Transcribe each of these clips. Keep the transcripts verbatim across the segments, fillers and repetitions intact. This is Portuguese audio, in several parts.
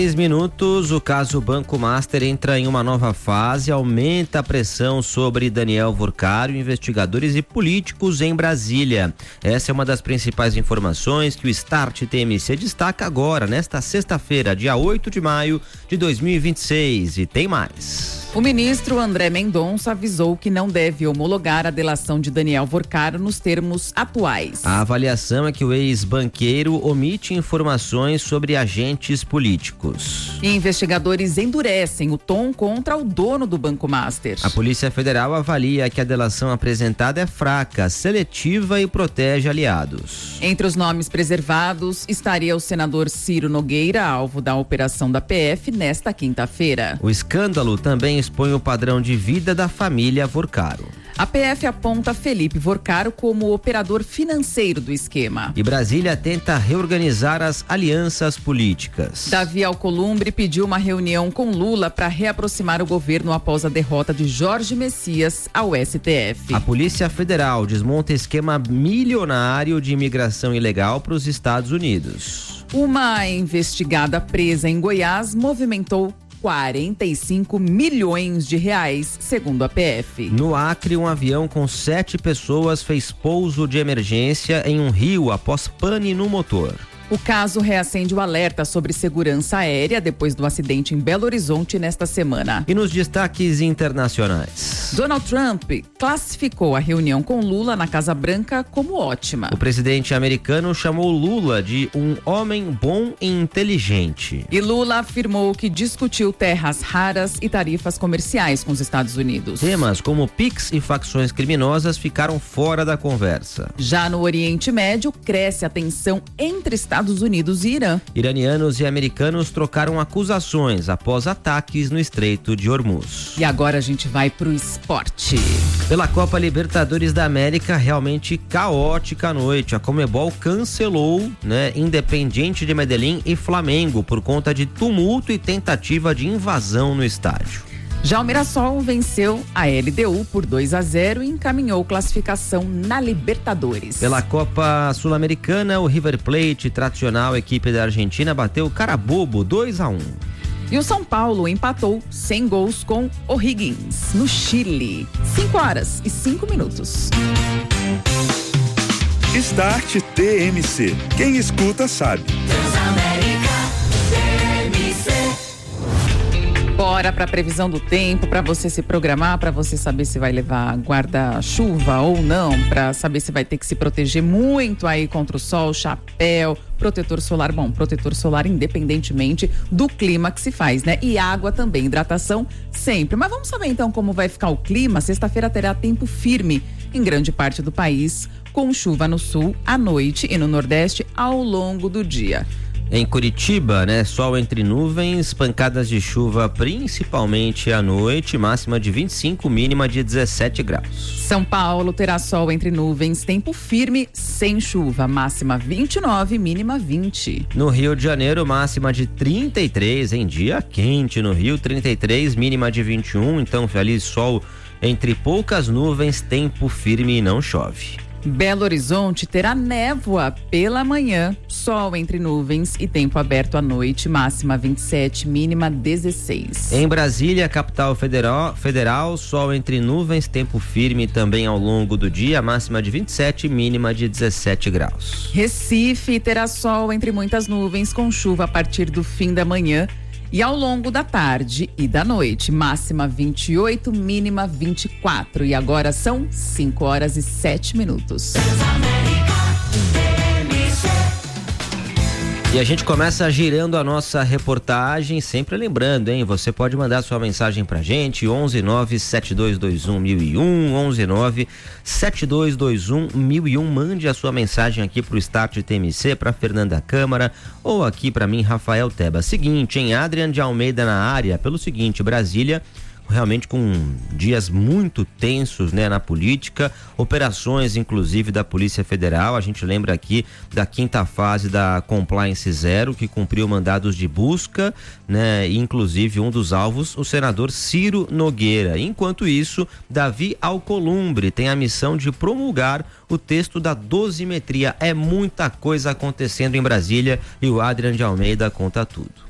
Minutos, o caso Banco Master entra em uma nova fase, aumenta a pressão sobre Daniel Vorcário, investigadores e políticos em Brasília. Essa é uma das principais informações que o Start T M C destaca agora, nesta sexta-feira, dia oito de maio de dois mil e vinte e seis. E tem mais. O ministro André Mendonça avisou que não deve homologar a delação de Daniel Vorcário nos termos atuais. A avaliação é que o ex-banqueiro omite informações sobre agentes políticos. E investigadores endurecem o tom contra o dono do Banco Master. A Polícia Federal avalia que a delação apresentada é fraca, seletiva e protege aliados. Entre os nomes preservados estaria o senador Ciro Nogueira, alvo da operação da P F nesta quinta-feira. O escândalo também expõe o padrão de vida da família Vorcário. A P F aponta Felipe Vorcário como operador financeiro do esquema. E Brasília tenta reorganizar as alianças políticas. Davi Alcolumbre pediu uma reunião com Lula para reaproximar o governo após a derrota de Jorge Messias ao S T F. A Polícia Federal desmonta esquema milionário de imigração ilegal para os Estados Unidos. Uma investigada presa em Goiás movimentou quarenta e cinco milhões de reais, segundo a P F. No Acre, um avião com sete pessoas fez pouso de emergência em um rio após pane no motor. O caso reacende o alerta sobre segurança aérea depois do acidente em Belo Horizonte nesta semana. E nos destaques internacionais. Donald Trump classificou a reunião com Lula na Casa Branca como ótima. O presidente americano chamou Lula de um homem bom e inteligente. E Lula afirmou que discutiu terras raras e tarifas comerciais com os Estados Unidos. Temas como Pix e facções criminosas ficaram fora da conversa. Já no Oriente Médio, cresce a tensão entre Estados Estados Unidos e Irã. Iranianos e americanos trocaram acusações após ataques no Estreito de Hormuz. E agora a gente vai pro esporte. Pela Copa Libertadores da América, realmente caótica a noite. A Conmebol cancelou, né, Independiente de Medellín e Flamengo por conta de tumulto e tentativa de invasão no estádio. Já o Mirassol venceu a L D U por dois a zero e encaminhou classificação na Libertadores. Pela Copa Sul-Americana, o River Plate, tradicional equipe da Argentina, bateu o Carabobo dois a um. E o São Paulo empatou sem gols com O'Higgins, no Chile. cinco horas e cinco minutos. Start T M C. Quem escuta sabe. Bora para a previsão do tempo, para você se programar, para você saber se vai levar guarda-chuva ou não, para saber se vai ter que se proteger muito aí contra o sol, chapéu, protetor solar. Bom, protetor solar independentemente do clima que se faz, né? E água também, hidratação sempre. Mas vamos saber então como vai ficar o clima. Sexta-feira terá tempo firme em grande parte do país, com chuva no sul à noite e no nordeste ao longo do dia. Em Curitiba, né, sol entre nuvens, pancadas de chuva principalmente à noite, máxima de vinte e cinco, mínima de dezessete graus. São Paulo terá sol entre nuvens, tempo firme, sem chuva, máxima vinte e nove, mínima vinte. No Rio de Janeiro, máxima de trinta e três, em dia quente no Rio, trinta e três, mínima de vinte e um, então feliz sol entre poucas nuvens, tempo firme e não chove. Belo Horizonte terá névoa pela manhã, sol entre nuvens e tempo aberto à noite, máxima vinte e sete, mínima dezesseis. Em Brasília, capital federal, federal, sol entre nuvens, tempo firme também ao longo do dia, máxima de vinte e sete, mínima de dezessete graus. Recife terá sol entre muitas nuvens, com chuva a partir do fim da manhã e ao longo da tarde e da noite, máxima vinte e oito, mínima vinte e quatro. E agora são cinco horas e sete minutos. E a gente começa girando a nossa reportagem, sempre lembrando, hein? Você pode mandar sua mensagem pra gente, onze nove sete dois dois um mil e um, onze nove sete dois dois um mil e um. Mande a sua mensagem aqui pro Start T M C, pra Fernanda Câmara ou aqui pra mim, Rafael Teba. Seguinte, em Adrian de Almeida na área, pelo seguinte, Brasília realmente com dias muito tensos, né, na política, operações inclusive da Polícia Federal. A gente lembra aqui da quinta fase da Compliance Zero, que cumpriu mandados de busca, né, e inclusive um dos alvos, o senador Ciro Nogueira. Enquanto isso, Davi Alcolumbre tem a missão de promulgar o texto da dosimetria. É muita coisa acontecendo em Brasília e o Adrian de Almeida conta tudo.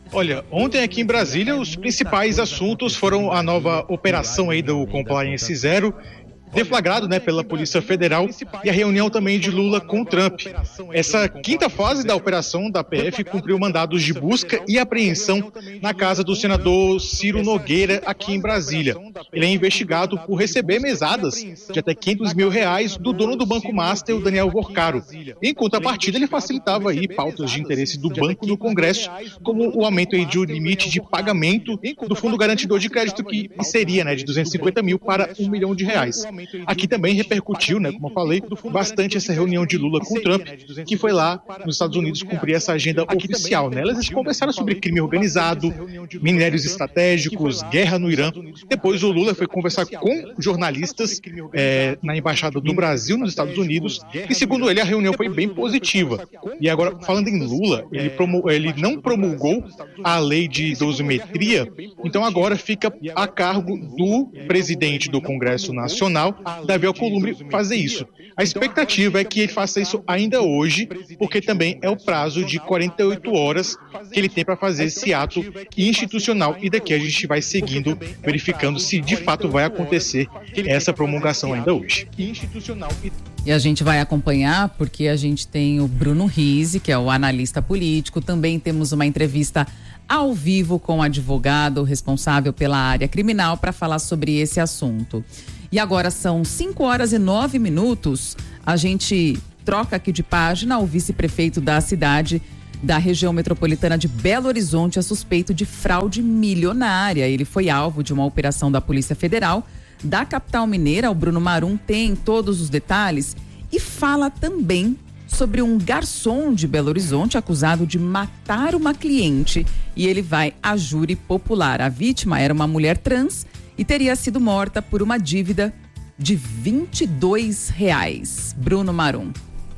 Olha, ontem aqui em Brasília os principais assuntos foram a nova operação aí do Compliance Zero, deflagrado, né, pela Polícia Federal, e a reunião também de Lula com Trump. Essa quinta fase da operação da P F cumpriu mandados de busca e apreensão na casa do senador Ciro Nogueira, aqui em Brasília. Ele é investigado por receber mesadas de até quinhentos mil reais do dono do Banco Master, o Daniel Vorcaro. Em contrapartida, ele facilitava aí pautas de interesse do banco no Congresso, como o aumento aí de um limite de pagamento do Fundo Garantidor de Crédito, que seria, né, de duzentos e cinquenta mil para um milhão de reais. Aqui também repercutiu, né, como eu falei, bastante essa reunião de Lula com Trump, que foi lá nos Estados Unidos cumprir essa agenda oficial. Né? Eles conversaram sobre crime organizado, minérios estratégicos, guerra no Irã. Depois o Lula foi conversar com jornalistas é, na Embaixada do Brasil nos Estados Unidos e, segundo ele, a reunião foi bem positiva. E agora, falando em Lula, ele, promul- ele não promulgou a lei de dosimetria, então agora fica a cargo do presidente do Congresso Nacional, Davi Alcolumbre, fazer isso. A expectativa é que ele faça isso ainda hoje, porque também é o prazo de quarenta e oito horas que ele tem para fazer esse ato institucional, e daqui a gente vai seguindo, verificando se de fato vai acontecer essa promulgação ainda hoje. E a gente vai acompanhar porque a gente tem o Bruno Rizzi, que é o analista político, também temos uma entrevista ao vivo com o advogado responsável pela área criminal para falar sobre esse assunto. E agora são cinco horas e nove minutos. A gente troca aqui de página. O vice-prefeito da cidade da região metropolitana de Belo Horizonte é suspeito de fraude milionária. Ele foi alvo de uma operação da Polícia Federal da capital mineira. O Bruno Marum tem todos os detalhes e fala também sobre um garçom de Belo Horizonte acusado de matar uma cliente. E ele vai a júri popular. A vítima era uma mulher trans e teria sido morta por uma dívida de vinte e dois reais. Bruno Marum.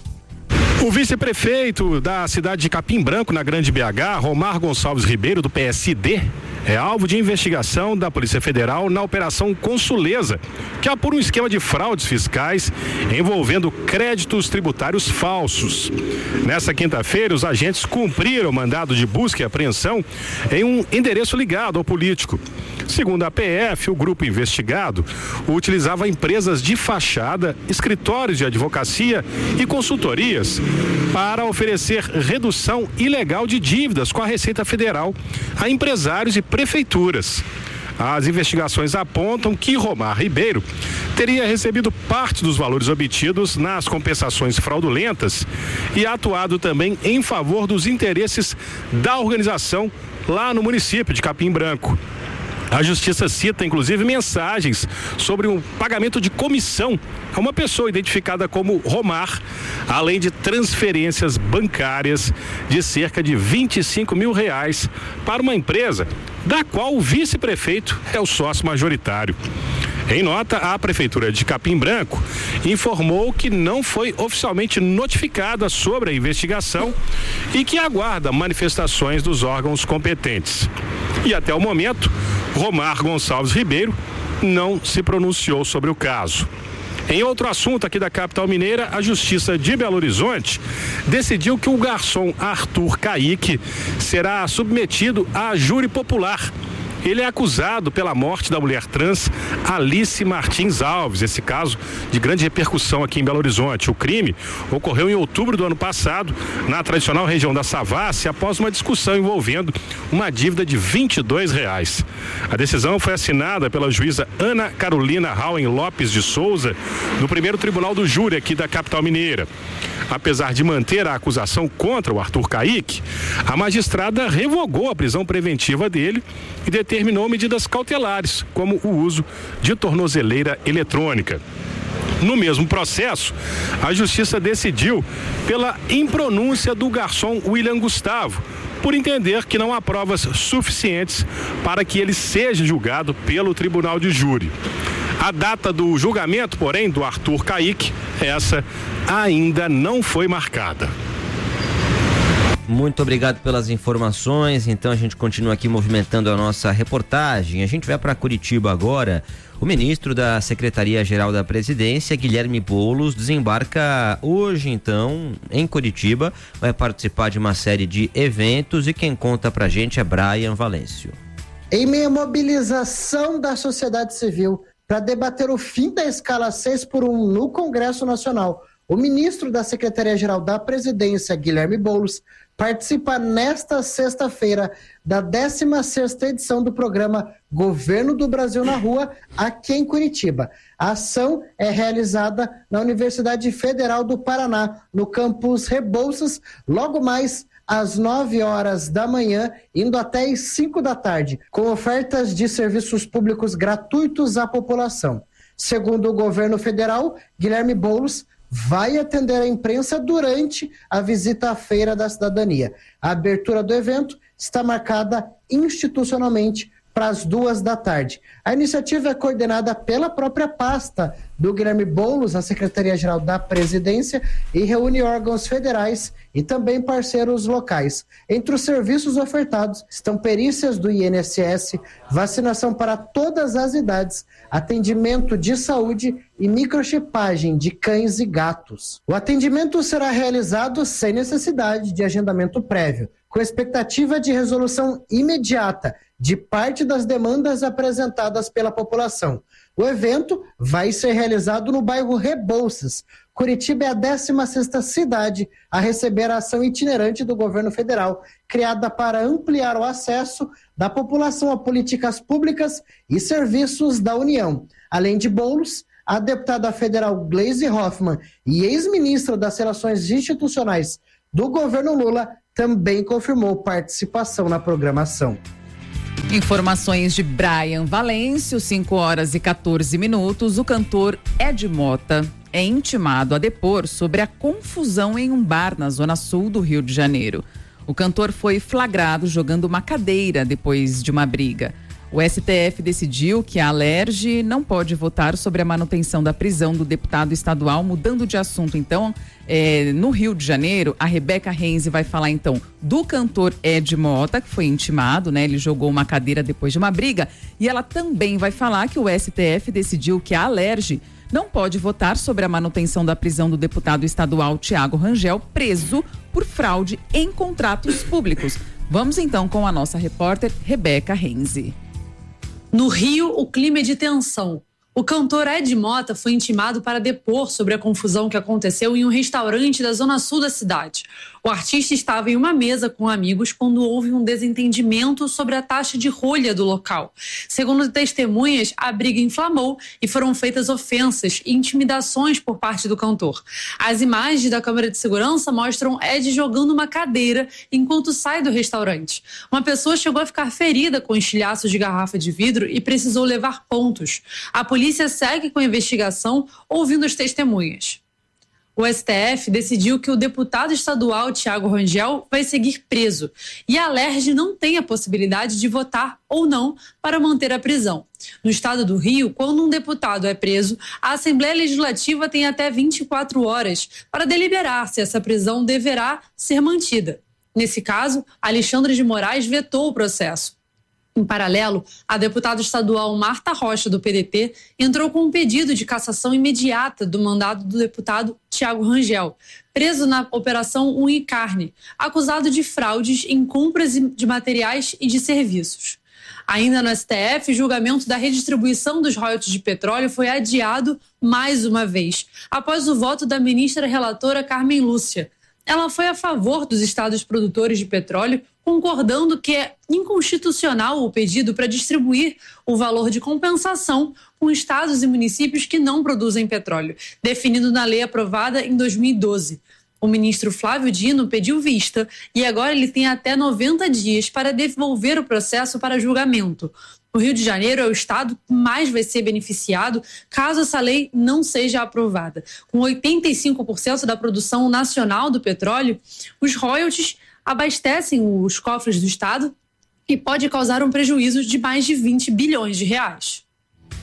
O vice-prefeito da cidade de Capim Branco, na Grande B H, Romar Gonçalves Ribeiro, do P S D, é alvo de investigação da Polícia Federal na Operação Consuleza, que apura um esquema de fraudes fiscais envolvendo créditos tributários falsos. Nessa quinta-feira, os agentes cumpriram o mandado de busca e apreensão em um endereço ligado ao político. Segundo a P F, o grupo investigado utilizava empresas de fachada, escritórios de advocacia e consultorias para oferecer redução ilegal de dívidas com a Receita Federal a empresários e prefeituras. As investigações apontam que Romar Ribeiro teria recebido parte dos valores obtidos nas compensações fraudulentas e atuado também em favor dos interesses da organização lá no município de Capim Branco. A justiça cita, inclusive, mensagens sobre um pagamento de comissão a uma pessoa identificada como Romar, além de transferências bancárias de cerca de vinte e cinco mil reais para uma empresa da qual o vice-prefeito é o sócio majoritário. Em nota, a Prefeitura de Capim Branco informou que não foi oficialmente notificada sobre a investigação e que aguarda manifestações dos órgãos competentes. E até o momento, Romar Gonçalves Ribeiro não se pronunciou sobre o caso. Em outro assunto aqui da capital mineira, a Justiça de Belo Horizonte decidiu que o garçom Arthur Caíque será submetido a júri popular. Ele é acusado pela morte da mulher trans Alice Martins Alves, esse caso de grande repercussão aqui em Belo Horizonte. O crime ocorreu em outubro do ano passado, na tradicional região da Savassi, após uma discussão envolvendo uma dívida de vinte e dois reais. A decisão foi assinada pela juíza Ana Carolina Rauen Lopes de Souza, do primeiro tribunal do júri aqui da capital mineira. Apesar de manter a acusação contra o Arthur Caíque, a magistrada revogou a prisão preventiva dele e determinou medidas cautelares, como o uso de tornozeleira eletrônica. No mesmo processo, a justiça decidiu pela impronúncia do garçom William Gustavo, por entender que não há provas suficientes para que ele seja julgado pelo tribunal de júri. A data do julgamento, porém, do Arthur Caíque, essa ainda não foi marcada. Muito obrigado pelas informações. Então a gente continua aqui movimentando a nossa reportagem. A gente vai para Curitiba agora. O ministro da Secretaria-Geral da Presidência, Guilherme Boulos, desembarca hoje, então, em Curitiba. Vai participar de uma série de eventos e quem conta pra gente é Brian Valêncio. Em meio à mobilização da sociedade civil para debater o fim da escala seis por um no Congresso Nacional, o ministro da Secretaria-Geral da Presidência, Guilherme Boulos, participa nesta sexta-feira da décima sexta edição do programa Governo do Brasil na Rua, aqui em Curitiba. A ação é realizada na Universidade Federal do Paraná, no campus Rebouças, logo mais às nove horas da manhã, indo até às cinco da tarde, com ofertas de serviços públicos gratuitos à população. Segundo o governo federal, Guilherme Boulos vai atender a imprensa durante a visita à Feira da Cidadania. A abertura do evento está marcada institucionalmente para as duas da tarde. A iniciativa é coordenada pela própria pasta do Guilherme Boulos, a Secretaria-Geral da Presidência, e reúne órgãos federais e também parceiros locais. Entre os serviços ofertados estão perícias do I N S S, vacinação para todas as idades, atendimento de saúde e microchipagem de cães e gatos. O atendimento será realizado sem necessidade de agendamento prévio, com expectativa de resolução imediata de parte das demandas apresentadas pela população. O evento vai ser realizado no bairro Rebouças. Curitiba é a décima sexta cidade a receber a ação itinerante do governo federal, criada para ampliar o acesso da população a políticas públicas e serviços da União. Além de Boulos, a deputada federal Gleisi Hoffmann e ex-ministra das Relações Institucionais do governo Lula também confirmou participação na programação. Informações de Brian Valêncio, cinco horas e quatorze minutos. O cantor Ed Mota é intimado a depor sobre a confusão em um bar na zona sul do Rio de Janeiro. O cantor foi flagrado jogando uma cadeira depois de uma briga. O S T F decidiu que a Alerj não pode votar sobre a manutenção da prisão do deputado estadual. Mudando de assunto, então, é, no Rio de Janeiro, a Rebeca Renzi vai falar, então, do cantor Ed Mota, que foi intimado, né? Ele jogou uma cadeira depois de uma briga. E ela também vai falar que o S T F decidiu que a Alerj não pode votar sobre a manutenção da prisão do deputado estadual Thiago Rangel, preso por fraude em contratos públicos. Vamos, então, com a nossa repórter Rebeca Renzi. No Rio, o clima é de tensão. O cantor Ed Mota foi intimado para depor sobre a confusão que aconteceu em um restaurante da zona sul da cidade. O artista estava em uma mesa com amigos quando houve um desentendimento sobre a taxa de rolha do local. Segundo testemunhas, a briga inflamou e foram feitas ofensas e intimidações por parte do cantor. As imagens da câmera de segurança mostram Ed jogando uma cadeira enquanto sai do restaurante. Uma pessoa chegou a ficar ferida com estilhaços de garrafa de vidro e precisou levar pontos. A polícia segue com a investigação, ouvindo as testemunhas. O S T F decidiu que o deputado estadual Thiago Rangel vai seguir preso e a Alerj não tem a possibilidade de votar ou não para manter a prisão. No estado do Rio, quando um deputado é preso, a Assembleia Legislativa tem até vinte e quatro horas para deliberar se essa prisão deverá ser mantida. Nesse caso, Alexandre de Moraes vetou o processo. Em paralelo, a deputada estadual Marta Rocha, do P D T, entrou com um pedido de cassação imediata do mandado do deputado Thiago Rangel, preso na Operação Unicarne, acusado de fraudes em compras de materiais e de serviços. Ainda no S T F, o julgamento da redistribuição dos royalties de petróleo foi adiado mais uma vez, após o voto da ministra relatora Carmen Lúcia. Ela foi a favor dos estados produtores de petróleo, concordando que é inconstitucional o pedido para distribuir o valor de compensação com estados e municípios que não produzem petróleo, definido na lei aprovada em dois mil e doze. O ministro Flávio Dino pediu vista e agora ele tem até noventa dias para devolver o processo para julgamento. O Rio de Janeiro é o estado que mais vai ser beneficiado caso essa lei não seja aprovada. Com oitenta e cinco por cento da produção nacional do petróleo, os royalties abastecem os cofres do estado e pode causar um prejuízo de mais de vinte bilhões de reais.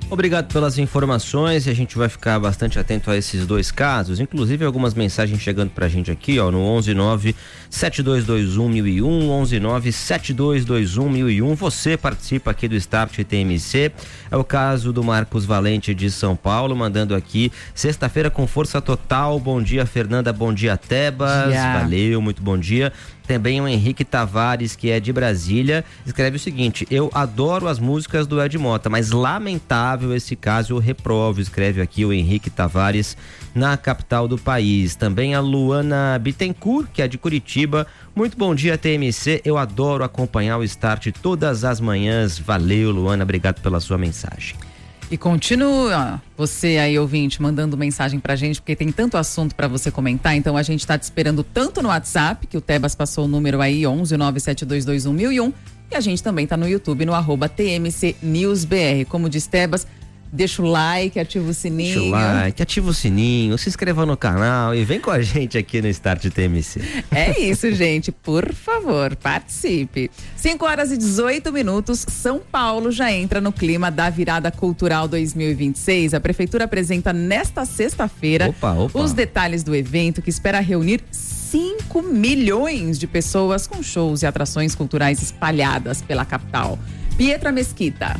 Obrigado pelas informações e a gente vai ficar bastante atento a esses dois casos, inclusive algumas mensagens chegando pra gente aqui, ó, no onze nove sete dois dois um mil e um, onze nove sete dois dois um mil e um. Você participa aqui do Start T M C. É o caso do Marcos Valente de São Paulo, mandando aqui, sexta-feira com força total. Bom dia, Fernanda, bom dia, Tebas. Yeah. Valeu, muito bom dia. Também o Henrique Tavares, que é de Brasília, escreve o seguinte: eu adoro as músicas do Ed Mota, mas lamentável esse caso, eu reprovo, escreve aqui o Henrique Tavares, na capital do país. Também a Luana Bittencourt, que é de Curitiba. Muito bom dia, T M C, eu adoro acompanhar o Start todas as manhãs. Valeu, Luana, obrigado pela sua mensagem. E continua você aí, ouvinte, mandando mensagem pra gente, porque tem tanto assunto pra você comentar, então a gente tá te esperando tanto no WhatsApp, que o Tebas passou o número aí, onze nove sete dois dois um mil e um, e a gente também tá no YouTube, no arroba T M C News B R. Como diz Tebas, deixa o like, ativa o sininho. Deixa o like, ativa o sininho, se inscreva no canal e vem com a gente aqui no Start T M C. É isso, gente. Por favor, participe. cinco horas e dezoito minutos. São Paulo já entra no clima da Virada Cultural dois mil e vinte e seis. A Prefeitura apresenta nesta sexta-feira Opa, opa. os detalhes do evento, que espera reunir cinco milhões de pessoas com shows e atrações culturais espalhadas pela capital. Pietra Mesquita.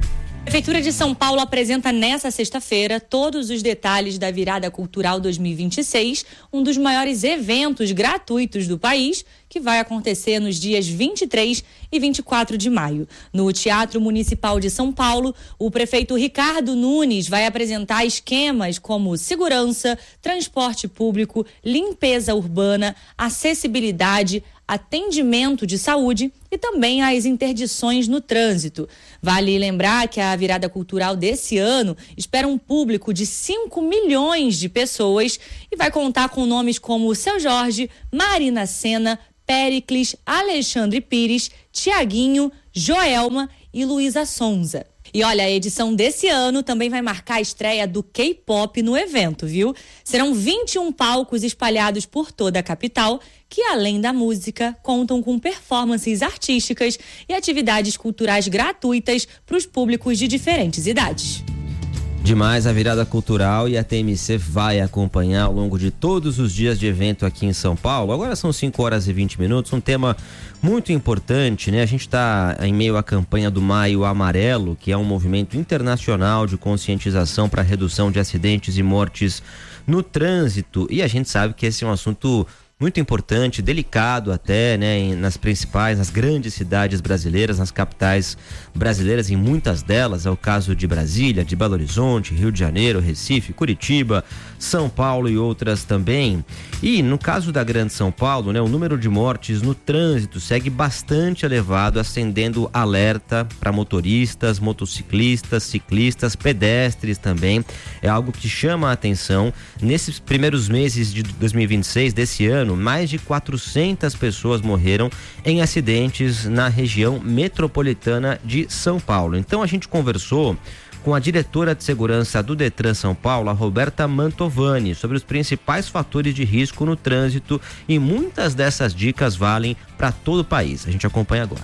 A Prefeitura de São Paulo apresenta nesta sexta-feira todos os detalhes da Virada Cultural dois mil e vinte e seis, um dos maiores eventos gratuitos do país, que vai acontecer nos dias vinte e três e vinte e quatro de maio. No Teatro Municipal de São Paulo, o prefeito Ricardo Nunes vai apresentar esquemas como segurança, transporte público, limpeza urbana, acessibilidade, atendimento de saúde e também as interdições no trânsito. Vale lembrar que a Virada Cultural desse ano espera um público de cinco milhões de pessoas e vai contar com nomes como Seu Jorge, Marina Sena, Péricles, Alexandre Pires, Tiaguinho, Joelma e Luísa Sonza. E olha, a edição desse ano também vai marcar a estreia do K-pop no evento, viu? Serão vinte e um palcos espalhados por toda a capital, que além da música, contam com performances artísticas e atividades culturais gratuitas para os públicos de diferentes idades. Demais a Virada Cultural, e a T M C vai acompanhar ao longo de todos os dias de evento aqui em São Paulo. Agora são cinco horas e vinte minutos, um tema muito importante, né? A gente está em meio à campanha do Maio Amarelo, que é um movimento internacional de conscientização para redução de acidentes e mortes no trânsito, e a gente sabe que esse é um assunto muito importante, delicado até, né, em, nas principais, nas grandes cidades brasileiras, nas capitais brasileiras, em muitas delas. É o caso de Brasília, de Belo Horizonte, Rio de Janeiro, Recife, Curitiba, São Paulo e outras também. E no caso da Grande São Paulo, né, o número de mortes no trânsito segue bastante elevado, acendendo alerta para motoristas, motociclistas, ciclistas, pedestres também. É algo que chama a atenção. Nesses primeiros meses de dois mil e vinte e seis, desse ano, mais de quatrocentas pessoas morreram em acidentes na região metropolitana de São Paulo. Então a gente conversou com a diretora de segurança do Detran São Paulo, a Roberta Mantovani, sobre os principais fatores de risco no trânsito, e muitas dessas dicas valem para todo o país. A gente acompanha agora.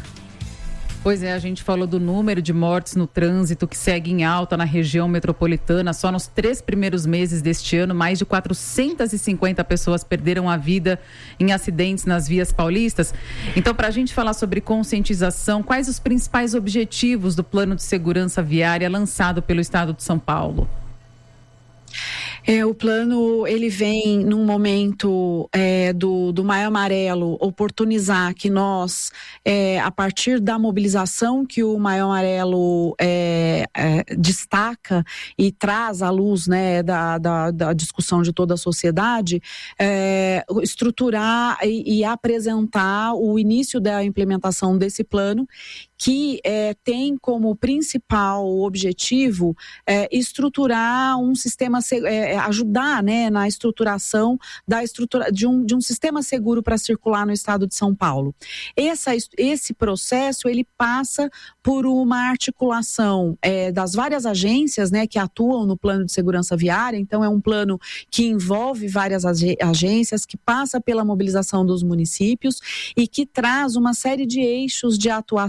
Pois é, a gente falou do número de mortes no trânsito que segue em alta na região metropolitana. Só nos três primeiros meses deste ano, mais de quatrocentas e cinquenta pessoas perderam a vida em acidentes nas vias paulistas. Então, para a gente falar sobre conscientização, quais os principais objetivos do Plano de Segurança Viária lançado pelo Estado de São Paulo? É, o plano, ele vem num momento é, do, do Maio Amarelo oportunizar que nós, é, a partir da mobilização que o Maio Amarelo é, é, destaca e traz à luz, né, da, da, da discussão de toda a sociedade, é, estruturar e, e apresentar o início da implementação desse plano, que é, tem como principal objetivo é, estruturar um sistema, é, ajudar, né, na estruturação da estrutura, de, um, de um sistema seguro para circular no estado de São Paulo. Essa, esse processo, ele passa por uma articulação é, das várias agências, né, que atuam no plano de segurança viária. Então é um plano que envolve várias agências, que passa pela mobilização dos municípios e que traz uma série de eixos de atuação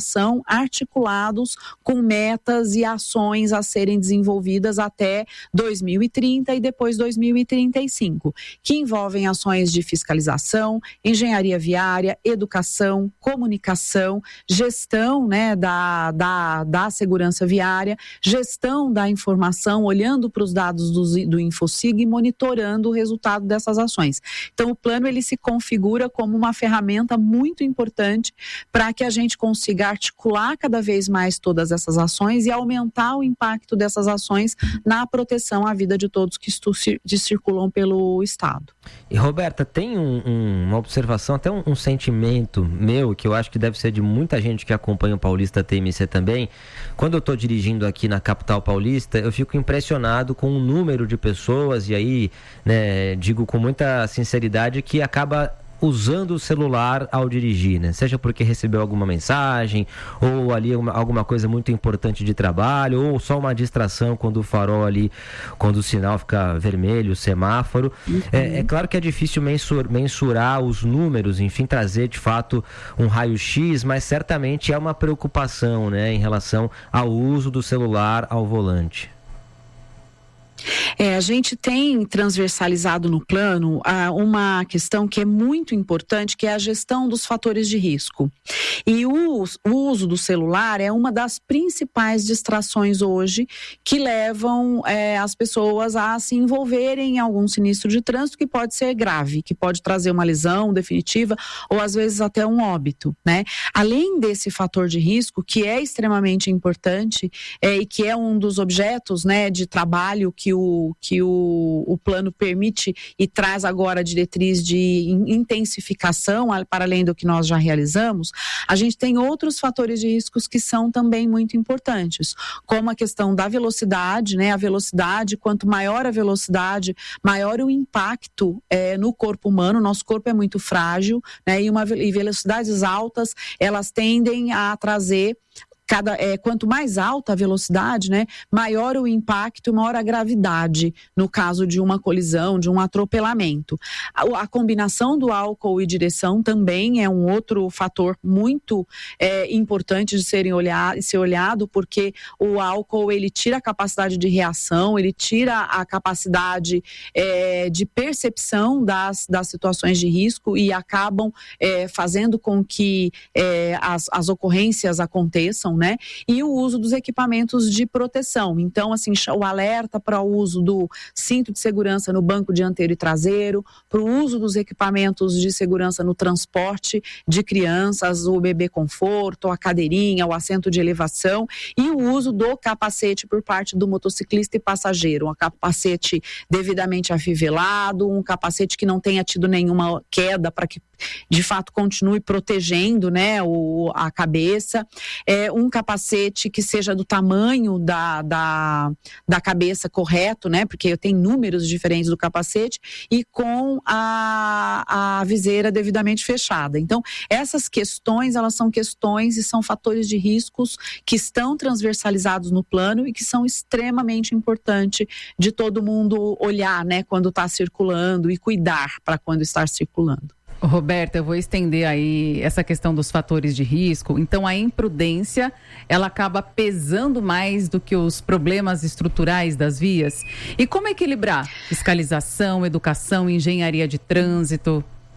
articulados com metas e ações a serem desenvolvidas até dois mil e trinta e depois dois mil e trinta e cinco, que envolvem ações de fiscalização, engenharia viária, educação, comunicação, gestão, né, da, da, da segurança viária, gestão da informação, olhando para os dados do, do InfoSig e monitorando o resultado dessas ações. Então, o plano ele se configura como uma ferramenta muito importante para que a gente consiga articular cada vez mais todas essas ações e aumentar o impacto dessas ações na proteção à vida de todos que estu- circulam pelo Estado. E Roberta, tem um, um, uma observação, até um, um sentimento meu, que eu acho que deve ser de muita gente que acompanha o Paulista T M C também. Quando eu estou dirigindo aqui na capital paulista, eu fico impressionado com o número de pessoas, e aí, né, digo com muita sinceridade, que acaba usando o celular ao dirigir, né? Seja porque recebeu alguma mensagem, ou ali alguma, alguma coisa muito importante de trabalho, ou só uma distração quando o farol ali, quando o sinal fica vermelho, o semáforo. Uhum. É, é claro que é difícil mensur, mensurar os números, enfim, trazer de fato um raio-x, mas certamente é uma preocupação, né, em relação ao uso do celular ao volante. É, a gente tem transversalizado no plano ah, uma questão que é muito importante, que é a gestão dos fatores de risco. E o, o uso do celular é uma das principais distrações hoje que levam é, as pessoas a se envolverem em algum sinistro de trânsito que pode ser grave, que pode trazer uma lesão definitiva ou às vezes até um óbito, né? Além desse fator de risco, que é extremamente importante é, e que é um dos objetos, né, de trabalho que o, que o, o plano permite e traz agora a diretriz de intensificação para além do que nós já realizamos, a gente tem outros fatores de riscos que são também muito importantes, como a questão da velocidade, né? A velocidade, quanto maior a velocidade, maior o impacto é, no corpo humano. Nosso corpo é muito frágil, né? E, uma, e velocidades altas, elas tendem a trazer Cada, é, quanto mais alta a velocidade, né, maior o impacto, maior a gravidade no caso de uma colisão, de um atropelamento. A, a combinação do álcool e direção também é um outro fator muito é, importante de serem olhar, ser olhado, porque o álcool ele tira a capacidade de reação, ele tira a capacidade é, de percepção das, das situações de risco e acabam é, fazendo com que é, as, as ocorrências aconteçam, né? E o uso dos equipamentos de proteção. Então, assim, o alerta para o uso do cinto de segurança no banco dianteiro e traseiro, para o uso dos equipamentos de segurança no transporte de crianças, o bebê conforto, a cadeirinha, o assento de elevação, e o uso do capacete por parte do motociclista e passageiro, um capacete devidamente afivelado, um capacete que não tenha tido nenhuma queda para que de fato continue protegendo, né, o, a cabeça, é, um capacete que seja do tamanho da, da, da cabeça correto, né, porque tem números diferentes do capacete, e com a, a viseira devidamente fechada. Então, essas questões, elas são questões e são fatores de riscos que estão transversalizados no plano e que são extremamente importantes de todo mundo olhar, né, quando está circulando e cuidar para quando estar circulando. Roberta, eu vou estender aí essa questão dos fatores de risco. Então, a imprudência, ela acaba pesando mais do que os problemas estruturais das vias. E como equilibrar fiscalização, educação, engenharia de trânsito?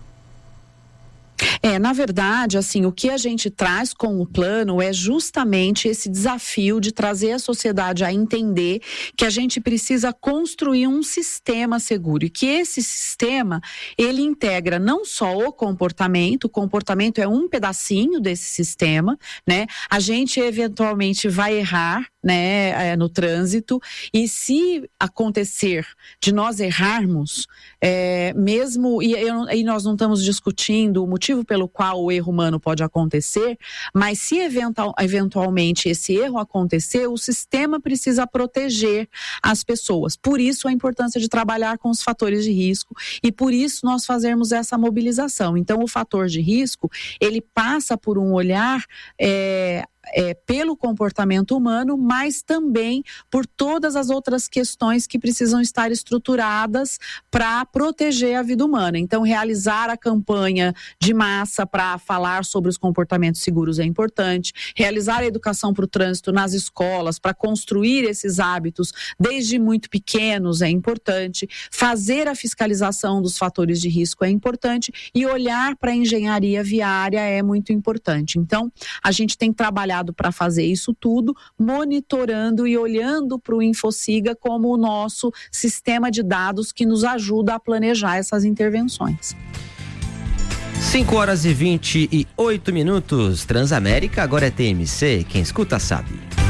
É, na verdade, assim, o que a gente traz com o plano é justamente esse desafio de trazer a sociedade a entender que a gente precisa construir um sistema seguro e que esse sistema, ele integra não só o comportamento, o comportamento é um pedacinho desse sistema, né? A gente eventualmente vai errar, né, é, no trânsito, e se acontecer de nós errarmos, é, mesmo, e, eu, e nós não estamos discutindo o motivo pelo qual o erro humano pode acontecer, mas se eventual, eventualmente esse erro acontecer, o sistema precisa proteger as pessoas. Por isso a importância de trabalhar com os fatores de risco e por isso nós fazermos essa mobilização. Então o fator de risco, ele passa por um olhar é, é, pelo comportamento humano, mas também por todas as outras questões que precisam estar estruturadas para proteger a vida humana. Então, realizar a campanha de massa para falar sobre os comportamentos seguros é importante, realizar a educação para o trânsito nas escolas, para construir esses hábitos desde muito pequenos é importante, fazer a fiscalização dos fatores de risco é importante e olhar para a engenharia viária é muito importante. Então, a gente tem trabalhado para fazer isso tudo, monitorando e olhando para o InfoSiga como o nosso sistema de dados que nos ajuda a planejar essas intervenções. cinco horas e vinte e oito minutos. Transamérica agora é T M C. Quem escuta sabe.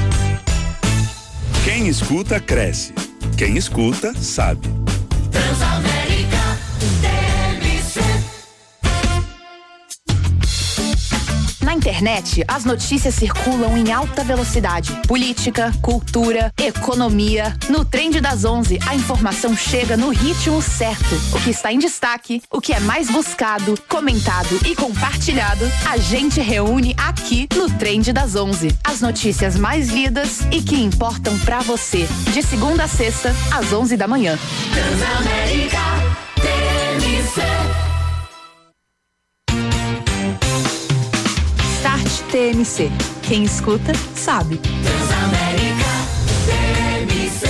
Quem escuta cresce. Quem escuta sabe. Transamérica T M C. Na internet, as notícias circulam em alta velocidade. Política, cultura, economia. No Trend das onze, a informação chega no ritmo certo. O que está em destaque, o que é mais buscado, comentado e compartilhado, a gente reúne aqui no Trend das onze. As notícias mais lidas e que importam pra você. De segunda a sexta, às onze da manhã. Transamérica T M C. T M C. Quem escuta, sabe. Transamérica T M C.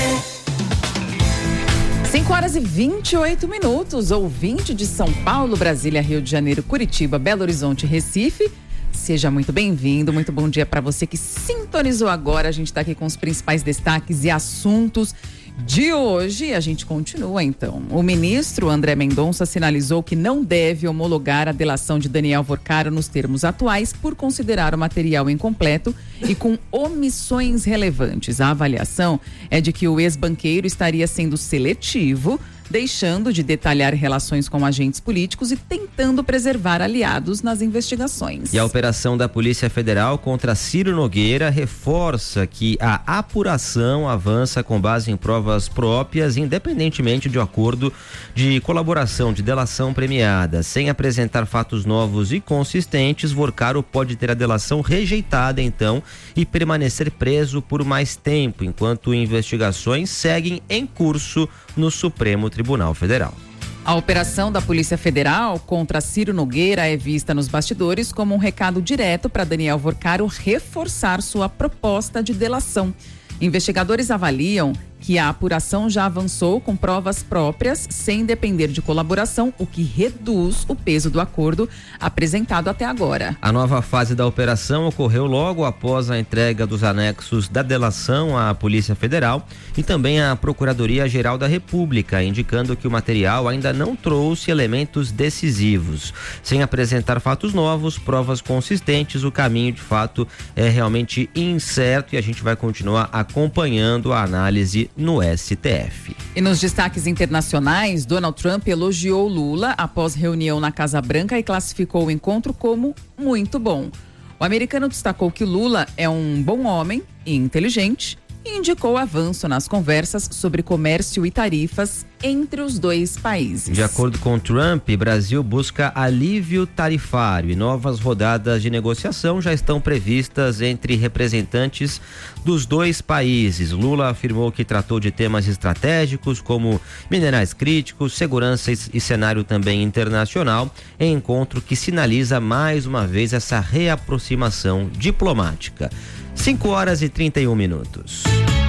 cinco horas e vinte e oito minutos. Ouvinte de São Paulo, Brasília, Rio de Janeiro, Curitiba, Belo Horizonte, Recife. Seja muito bem-vindo, muito bom dia para você que sintonizou agora. A gente está aqui com os principais destaques e assuntos de hoje. A gente continua então. O ministro André Mendonça sinalizou que não deve homologar a delação de Daniel Vorcaro nos termos atuais por considerar o material incompleto e com omissões relevantes. A avaliação é de que o ex-banqueiro estaria sendo seletivo, deixando de detalhar relações com agentes políticos e tentando preservar aliados nas investigações. E a operação da Polícia Federal contra Ciro Nogueira reforça que a apuração avança com base em provas próprias, independentemente de acordo de colaboração de delação premiada. Sem apresentar fatos novos e consistentes, Vorcaro pode ter a delação rejeitada, então, e permanecer preso por mais tempo, enquanto investigações seguem em curso no Supremo Tribunal Federal. A operação da Polícia Federal contra Ciro Nogueira é vista nos bastidores como um recado direto para Daniel Vorcaro reforçar sua proposta de delação. Investigadores avaliam que a apuração já avançou com provas próprias, sem depender de colaboração, o que reduz o peso do acordo apresentado até agora. A nova fase da operação ocorreu logo após a entrega dos anexos da delação à Polícia Federal e também à Procuradoria-Geral da República, indicando que o material ainda não trouxe elementos decisivos. Sem apresentar fatos novos, provas consistentes, o caminho de fato é realmente incerto e a gente vai continuar acompanhando a análise no S T F. E nos destaques internacionais, Donald Trump elogiou Lula após reunião na Casa Branca e classificou o encontro como muito bom. O americano destacou que Lula é um bom homem e inteligente e indicou avanço nas conversas sobre comércio e tarifas entre os dois países. De acordo com Trump, Brasil busca alívio tarifário e novas rodadas de negociação já estão previstas entre representantes dos dois países. Lula afirmou que tratou de temas estratégicos como minerais críticos, segurança e cenário também internacional, em encontro que sinaliza mais uma vez essa reaproximação diplomática. cinco horas e trinta e um minutos.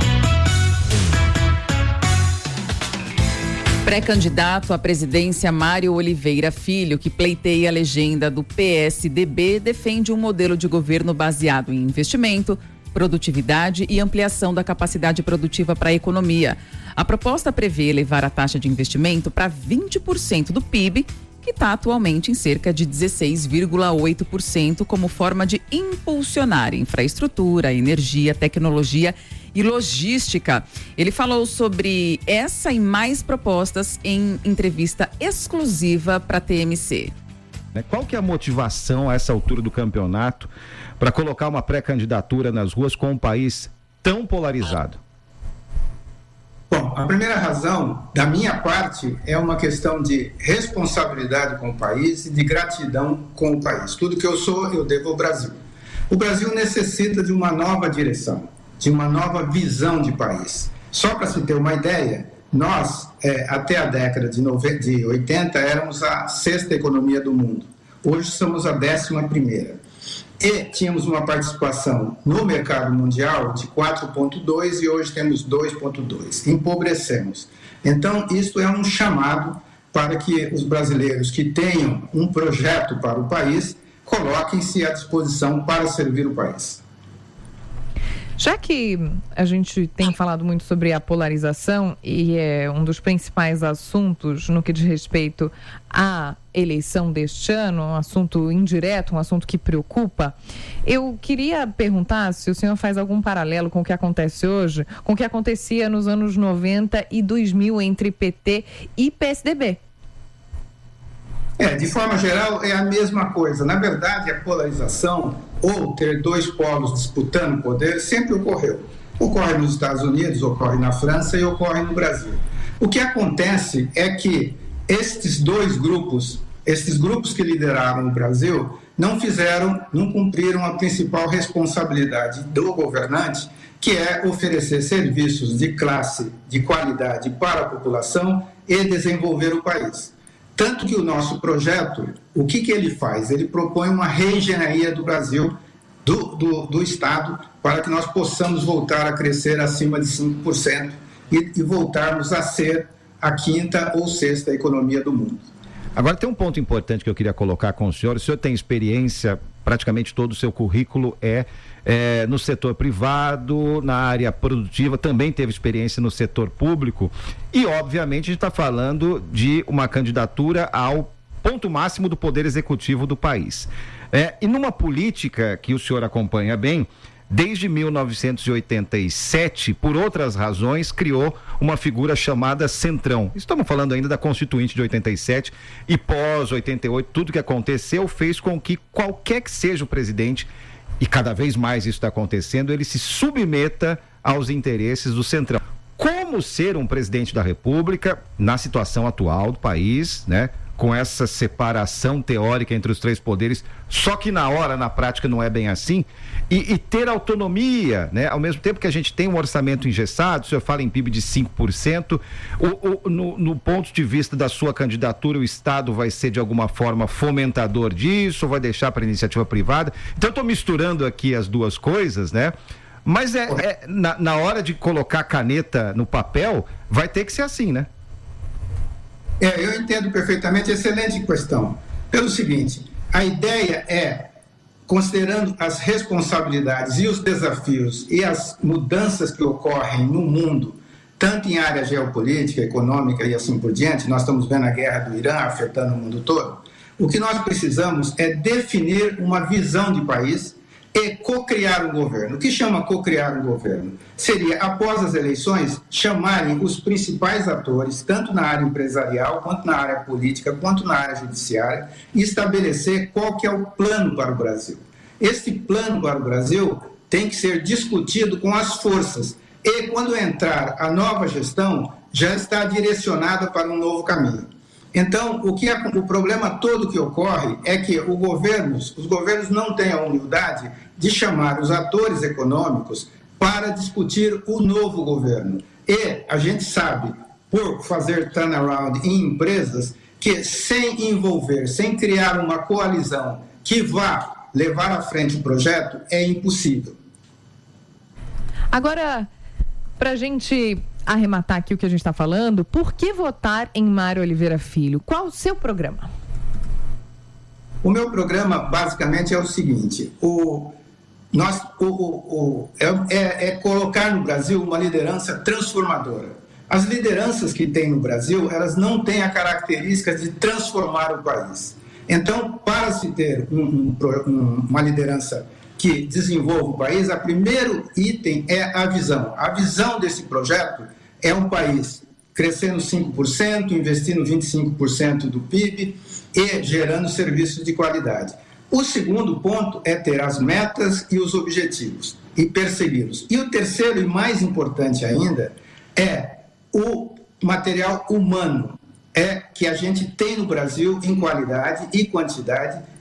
Pré-candidato à presidência Mário Oliveira Filho, que pleiteia a legenda do P S D B, defende um modelo de governo baseado em investimento, produtividade e ampliação da capacidade produtiva para a economia. A proposta prevê elevar a taxa de investimento para vinte por cento do P I B, que está atualmente em cerca de dezesseis vírgula oito por cento, como forma de impulsionar infraestrutura, energia, tecnologia e logística. Ele falou sobre essa e mais propostas em entrevista exclusiva para a T M C. Qual que é a motivação a essa altura do campeonato para colocar uma pré-candidatura nas ruas com um país tão polarizado? Bom, a primeira razão, da minha parte, é uma questão de responsabilidade com o país e de gratidão com o país. Tudo que eu sou, eu devo ao Brasil. O Brasil necessita de uma nova direção, de uma nova visão de país. Só para se ter uma ideia, nós, é, até a década de, noventa, de oitenta, éramos a sexta economia do mundo. Hoje somos a décima primeira. E tínhamos uma participação no mercado mundial de quatro vírgula dois e hoje temos dois vírgula dois. Empobrecemos. Então, isso é um chamado para que os brasileiros que tenham um projeto para o país coloquem-se à disposição para servir o país. Já que a gente tem falado muito sobre a polarização e é um dos principais assuntos no que diz respeito à eleição deste ano, um assunto indireto, um assunto que preocupa, eu queria perguntar se o senhor faz algum paralelo com o que acontece hoje, com o que acontecia nos anos noventa e dois mil entre P T e P S D B. É, de forma geral, é a mesma coisa. Na verdade, a polarização, ou ter dois polos disputando poder, sempre ocorreu. Ocorre nos Estados Unidos, ocorre na França e ocorre no Brasil. O que acontece é que estes dois grupos, estes grupos que lideraram o Brasil, não fizeram, não cumpriram a principal responsabilidade do governante, que é oferecer serviços de classe, de qualidade para a população e desenvolver o país. Tanto que o nosso projeto, o que, que ele faz? Ele propõe uma reengenharia do Brasil, do, do, do Estado, para que nós possamos voltar a crescer acima de cinco por cento e, e voltarmos a ser a quinta ou sexta economia do mundo. Agora tem um ponto importante que eu queria colocar com o senhor. O senhor tem experiência, praticamente todo o seu currículo é, é no setor privado, na área produtiva, também teve experiência no setor público e, obviamente, a gente está falando de uma candidatura ao ponto máximo do poder executivo do país. É, e numa política que o senhor acompanha bem, desde mil novecentos e oitenta e sete, por outras razões, criou uma figura chamada Centrão. Estamos falando ainda da Constituinte de oitenta e sete e pós oitenta e oito, tudo que aconteceu fez com que qualquer que seja o presidente, e cada vez mais isso está acontecendo, ele se submeta aos interesses do Centrão. Como ser um presidente da República na situação atual do país, né? Com essa separação teórica entre os três poderes, só que na hora, na prática, não é bem assim, e, e ter autonomia, né? Ao mesmo tempo que a gente tem um orçamento engessado, o senhor fala em P I B de cinco por cento, o, o, no, no ponto de vista da sua candidatura, o Estado vai ser de alguma forma fomentador disso, ou vai deixar para a iniciativa privada? Então eu estou misturando aqui as duas coisas, né? Mas é, é na, na hora de colocar a caneta no papel, vai ter que ser assim, né? É, eu entendo perfeitamente, excelente questão. Pelo seguinte, a ideia é, considerando as responsabilidades e os desafios e as mudanças que ocorrem no mundo, tanto em área geopolítica, econômica e assim por diante, nós estamos vendo a guerra do Irã afetando o mundo todo, o que nós precisamos é definir uma visão de país e co-criar um governo. O que chama co-criar um governo? Seria, após as eleições, chamarem os principais atores, tanto na área empresarial, quanto na área política, quanto na área judiciária, e estabelecer qual que é o plano para o Brasil. Este plano para o Brasil tem que ser discutido com as forças, e quando entrar a nova gestão, já está direcionada para um novo caminho. Então, o, que é, o problema todo que ocorre é que o governo, os governos não têm a humildade de chamar os atores econômicos para discutir o novo governo. E a gente sabe, por fazer turnaround em empresas, que sem envolver, sem criar uma coalizão que vá levar à frente o projeto, é impossível. Agora, para a gente arrematar aqui o que a gente está falando, por que votar em Mário Oliveira Filho? Qual o seu programa? O meu programa, basicamente, é o seguinte, o, nós, o, o, o, é, é colocar no Brasil uma liderança transformadora. As lideranças que tem no Brasil, elas não têm a característica de transformar o país. Então, para se ter um, um, uma liderança que desenvolva o país, o primeiro item é a visão. A visão desse projeto é um país crescendo cinco por cento, investindo vinte e cinco por cento do P I B e gerando serviços de qualidade. O segundo ponto é ter as metas e os objetivos e persegui-los. E o terceiro e mais importante ainda é o material humano, é que a gente tem no Brasil em qualidade e quantidade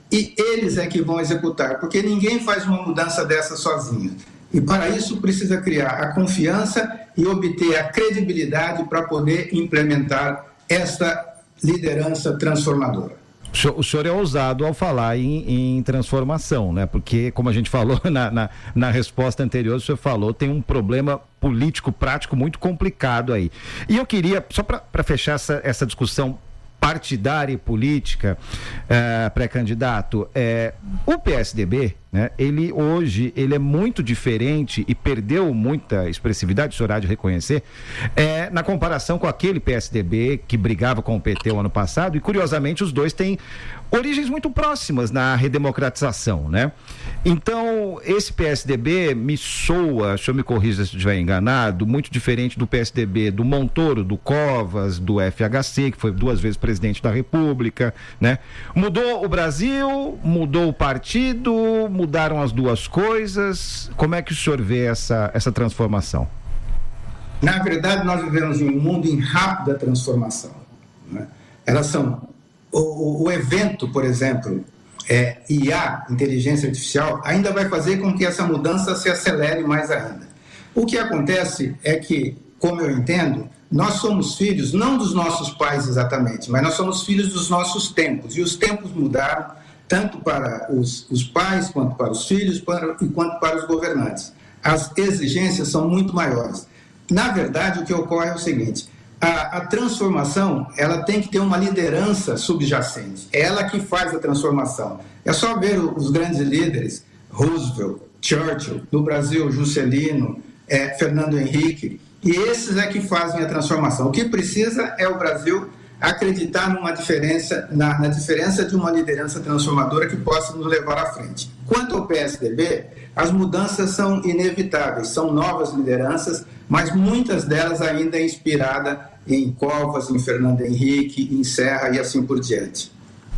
e eles é que vão executar, porque ninguém faz uma mudança dessa sozinho. E para isso precisa criar a confiança e obter a credibilidade para poder implementar esta liderança transformadora. O senhor é ousado ao falar em, em transformação, né? Porque, como a gente falou na, na, na resposta anterior, o senhor falou, tem um problema político, prático muito complicado aí. E eu queria, só para fechar essa, essa discussão partidária e política, uh, pré-candidato, é, o P S D B, né, ele hoje ele é muito diferente e perdeu muita expressividade, o senhor há de reconhecer, é, na comparação com aquele P S D B que brigava com o P T o ano passado, e curiosamente os dois têm origens muito próximas na redemocratização, né? Então, esse P S D B me soa, o senhor me corrija se eu estiver enganado, muito diferente do P S D B do Montoro, do Covas, do F H C, que foi duas vezes presidente da República, né? Mudou o Brasil, mudou o partido, mudaram as duas coisas. Como é que o senhor vê essa, essa transformação? Na verdade, nós vivemos em um mundo em rápida transformação, né? Elas são... O, o evento, por exemplo, é, I A, inteligência artificial, ainda vai fazer com que essa mudança se acelere mais ainda. O que acontece é que, como eu entendo, nós somos filhos, não dos nossos pais exatamente, mas nós somos filhos dos nossos tempos. E os tempos mudaram, tanto para os, os pais, quanto para os filhos, para, e quanto para os governantes. As exigências são muito maiores. Na verdade, o que ocorre é o seguinte: a, a transformação, ela tem que ter uma liderança subjacente. É ela que faz a transformação. É só ver os grandes líderes, Roosevelt, Churchill, no Brasil, Juscelino, é, Fernando Henrique, e esses é que fazem a transformação. O que precisa é o Brasil acreditar numa diferença, na, na diferença de uma liderança transformadora que possa nos levar à frente. Quanto ao P S D B, as mudanças são inevitáveis, são novas lideranças, mas muitas delas ainda inspiradas em Covas, em Fernando Henrique, em Serra e assim por diante.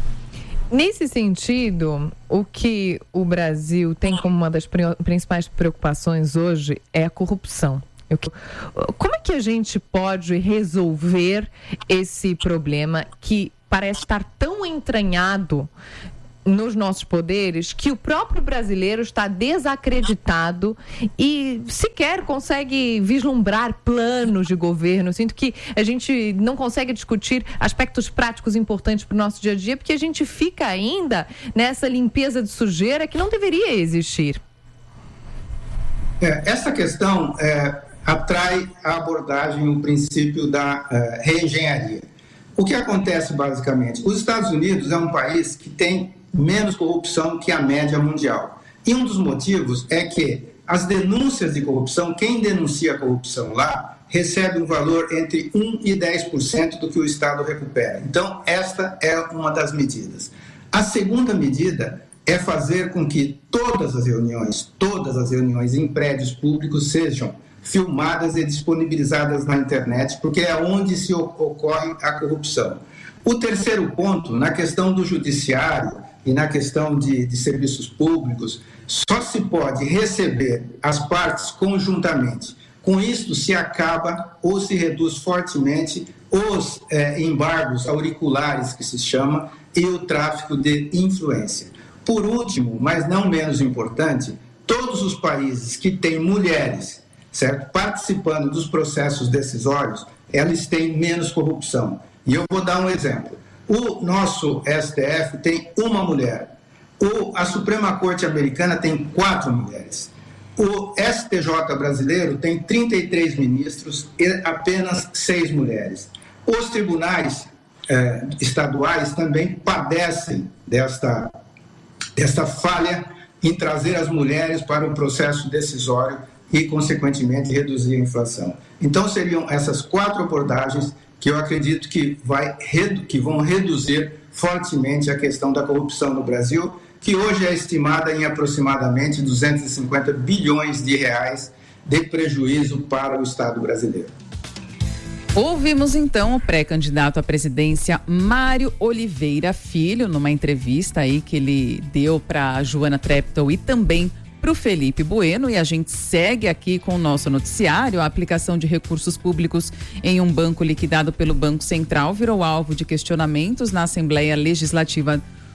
Nesse sentido, o que o Brasil tem como uma das principais preocupações hoje é a corrupção. Como é que a gente pode resolver esse problema que parece estar tão entranhado nos nossos poderes que o próprio brasileiro está desacreditado e sequer consegue vislumbrar planos de governo? Sinto que a gente não consegue discutir aspectos práticos importantes para o nosso dia a dia, porque a gente fica ainda nessa limpeza de sujeira que não deveria existir. É, essa questão é, atrai a abordagem, o princípio da uh, reengenharia. O que acontece basicamente? Os Estados Unidos é um país que tem menos corrupção que a média mundial. E um dos motivos é que as denúncias de corrupção, quem denuncia a corrupção lá, recebe um valor entre um e dez por cento do que o Estado recupera. Então, esta é uma das medidas. A segunda medida é fazer com que todas as reuniões, todas as reuniões em prédios públicos sejam filmadas e disponibilizadas na internet, porque é onde se ocorre a corrupção. O terceiro ponto, na questão do judiciário e na questão de, de serviços públicos, só se pode receber as partes conjuntamente. Com isso, se acaba ou se reduz fortemente os eh, embargos auriculares, que se chama, e o tráfico de influência. Por último, mas não menos importante, todos os países que têm mulheres, certo, participando dos processos decisórios, elas têm menos corrupção. E eu vou dar um exemplo. O nosso S T F tem uma mulher. O, a Suprema Corte Americana tem quatro mulheres. O S T J brasileiro tem trinta e três ministros e apenas seis mulheres. Os tribunais eh, estaduais também padecem desta, desta falha em trazer as mulheres para o processo decisório e, consequentemente, reduzir a inflação. Então, seriam essas quatro abordagens que eu acredito que, vai, que vão reduzir fortemente a questão da corrupção no Brasil, que hoje é estimada em aproximadamente duzentos e cinquenta bilhões de reais de prejuízo para o Estado brasileiro. Ouvimos então o pré-candidato à presidência Mário Oliveira Filho, numa entrevista aí que ele deu para a Joana Treptow e também para o Felipe Bueno, e a gente segue aqui com o nosso noticiário. A aplicação de recursos públicos em um banco liquidado pelo Banco Central virou alvo de questionamentos na Assembleia Legislativa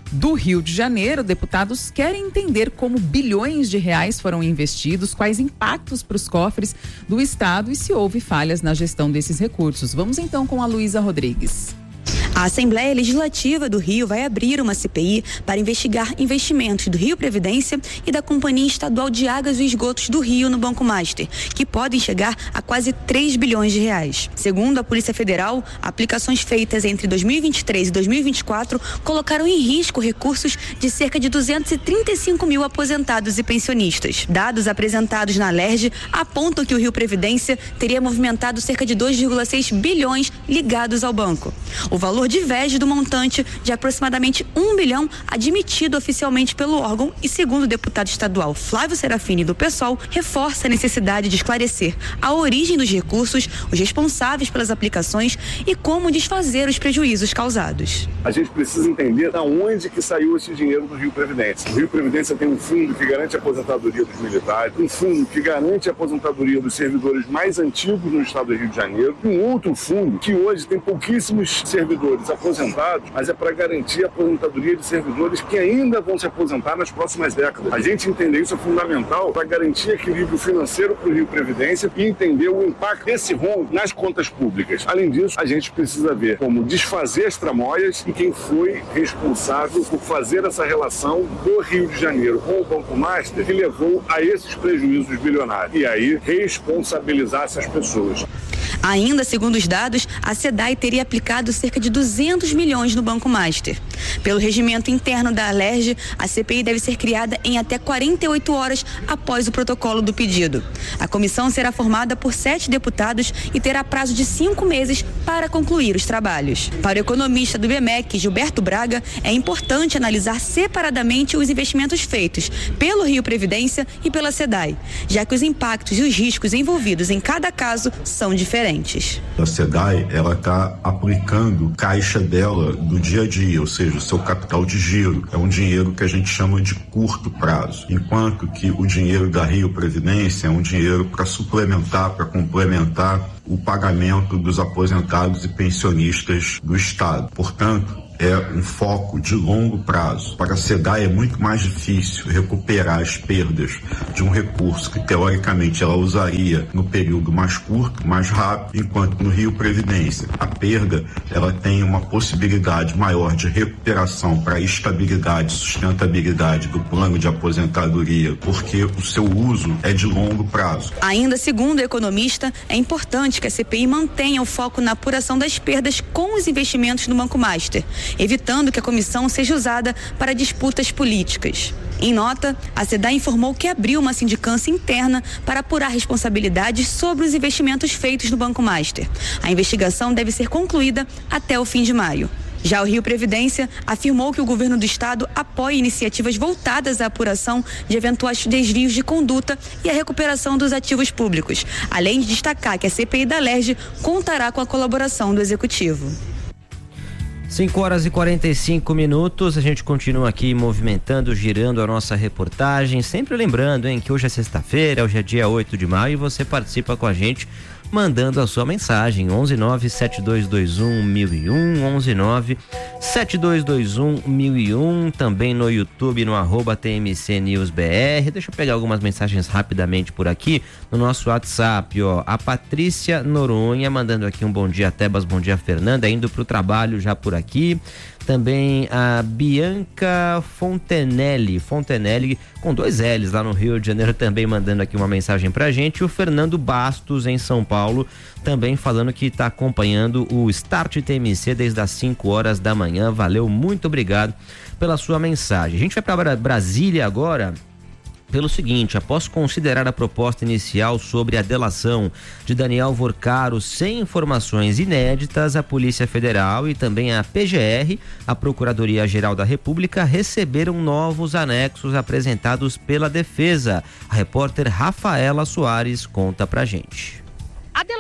do Rio de Janeiro. Deputados querem entender como bilhões de reais foram investidos, quais impactos para os cofres do estado e se houve falhas na gestão desses recursos. Vamos então com a Luísa Rodrigues. A Assembleia Legislativa do Rio vai abrir uma C P I para investigar investimentos do Rio Previdência e da Companhia Estadual de Águas e Esgotos do Rio no Banco Master, que podem chegar a quase três bilhões de reais. Segundo a Polícia Federal, aplicações feitas entre dois mil e vinte e três e dois mil e vinte e quatro colocaram em risco recursos de cerca de duzentos e trinta e cinco mil aposentados e pensionistas. Dados apresentados na Alerj apontam que o Rio Previdência teria movimentado cerca de dois vírgula seis bilhões ligados ao banco. O valor diverge do montante de aproximadamente um bilhão admitido oficialmente pelo órgão e, segundo o deputado estadual Flávio Serafini do PSOL, reforça a necessidade de esclarecer a origem dos recursos, os responsáveis pelas aplicações e como desfazer os prejuízos causados. A gente precisa entender de onde que saiu esse dinheiro do Rio Previdência. O Rio Previdência tem um fundo que garante a aposentadoria dos militares, um fundo que garante a aposentadoria dos servidores mais antigos no estado do Rio de Janeiro e um outro fundo que hoje tem pouquíssimos servidores aposentados, mas é para garantir a aposentadoria de servidores que ainda vão se aposentar nas próximas décadas. A gente entender isso é fundamental para garantir equilíbrio financeiro para o Rio Previdência e entender o impacto desse rombo nas contas públicas. Além disso, a gente precisa ver como desfazer as tramóias e quem foi responsável por fazer essa relação do Rio de Janeiro com o Banco Master que levou a esses prejuízos bilionários. E aí, responsabilizar essas pessoas. Ainda, segundo os dados, a SEDAI teria aplicado cerca de duzentos milhões no Banco Master. Pelo regimento interno da Alerj, a C P I deve ser criada em até quarenta e oito horas após o protocolo do pedido. A comissão será formada por sete deputados e terá prazo de cinco meses para concluir os trabalhos. Para o economista do IBMEC, Gilberto Braga, é importante analisar separadamente os investimentos feitos pelo Rio Previdência e pela SEDAI, já que os impactos e os riscos envolvidos em cada caso são diferentes. A SEDAI, ela está aplicando caixa dela do dia a dia, ou seja, o seu capital de giro. É um dinheiro que a gente chama de curto prazo, enquanto que o dinheiro da Rio Previdência é um dinheiro para suplementar, para complementar o pagamento dos aposentados e pensionistas do Estado. Portanto, é um foco de longo prazo. Para a SEDAI é muito mais difícil recuperar as perdas de um recurso que, teoricamente, ela usaria no período mais curto, mais rápido, enquanto no Rio Previdência a perda ela tem uma possibilidade maior de recuperação para a estabilidade e sustentabilidade do plano de aposentadoria, porque o seu uso é de longo prazo. Ainda segundo o economista, é importante que a C P I mantenha o foco na apuração das perdas com os investimentos no Banco Master, evitando que a comissão seja usada para disputas políticas. Em nota, a SEDAI informou que abriu uma sindicância interna para apurar responsabilidades sobre os investimentos feitos no Banco Master. A investigação deve ser concluída até o fim de maio. Já o Rio Previdência afirmou que o governo do estado apoia iniciativas voltadas à apuração de eventuais desvios de conduta e à recuperação dos ativos públicos, além de destacar que a C P I da Alerj contará com a colaboração do Executivo. cinco horas e quarenta e cinco minutos, a gente continua aqui movimentando, girando a nossa reportagem, sempre lembrando, hein, que hoje é sexta-feira, hoje é dia oito de maio e você participa com a gente mandando a sua mensagem, onze nove sete dois dois um mil e um, onze nove sete dois dois um mil e um, também no YouTube, no arroba T M C News B R. Deixa eu pegar algumas mensagens rapidamente por aqui, no nosso WhatsApp, ó, a Patrícia Noronha mandando aqui um bom dia, Tebas, bom dia, Fernanda, indo pro trabalho já por aqui. Também a Bianca Fontenelle, Fontenelle com dois L's lá no Rio de Janeiro, também mandando aqui uma mensagem pra gente. O Fernando Bastos em São Paulo também falando que está acompanhando o Start T M C desde as cinco horas da manhã. Valeu, muito obrigado pela sua mensagem. A gente vai para Brasília agora pelo seguinte: após considerar a proposta inicial sobre a delação de Daniel Vorcaro sem informações inéditas, a Polícia Federal e também a P G R, a Procuradoria-Geral da República, receberam novos anexos apresentados pela defesa. A repórter Rafaela Soares conta pra gente. A delação